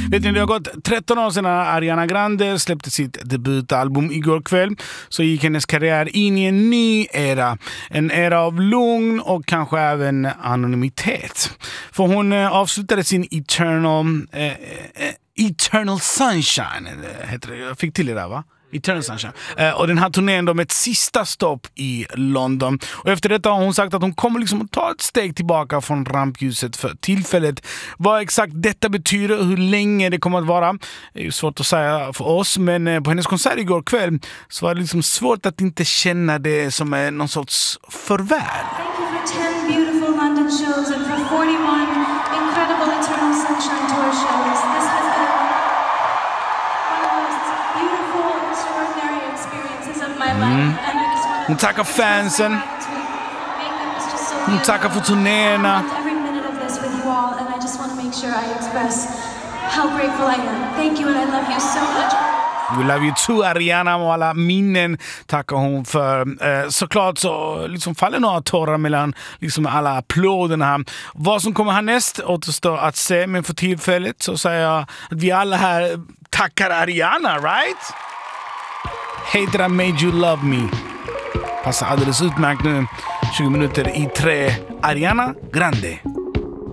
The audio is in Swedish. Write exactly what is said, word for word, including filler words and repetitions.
Vet ni, det har gått tretton år sedan Ariana Grande släppte sitt debutalbum igår kväll. Så gick hennes karriär in i en ny era. En era av lugn och kanske även anonymitet. För hon eh, avslutade sin Eternal eh, eh, Eternal Sunshine heter det. Jag fick till det där, va? Eternal Sunshine. Eh, och den här turnén då med ett sista stopp i London. Och efter detta har hon sagt att hon kommer liksom att ta ett steg tillbaka från rampljuset för tillfället. Vad exakt detta betyder och hur länge det kommer att vara är ju svårt att säga för oss. Men eh, på hennes konsert igår kväll så var det liksom svårt att inte känna det som är någon sorts förväl. Thank you for ten beautiful London shows and for forty-one incredible Eternal Sunshine Tour shows. This has been one of the most beautiful, extraordinary experiences of my life. And I just want to Hon tackar fansen. Hon tackar för turnéerna. every minute of this with you all, and I just want to make sure I express how grateful I am. Thank you, and I love you so much. We love you too, Ariana, och alla minnen tackar hon för. Eh, såklart så liksom faller några tårar mellan liksom alla applåderna här. Vad som kommer härnäst återstår att se, men för tillfället så säger jag att vi alla här tackar Ariana, right? Hate that I made you love me. Passar alldeles utmärkt nu. tjugo minuter i tre. Ariana Grande.